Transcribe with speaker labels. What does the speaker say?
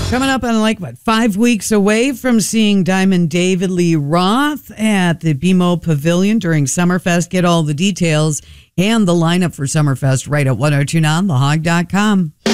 Speaker 1: Coming up on 5 weeks away from seeing Diamond David Lee Roth at the BMO Pavilion during Summerfest. Get all the details and the lineup for Summerfest right at 1029thehog.com.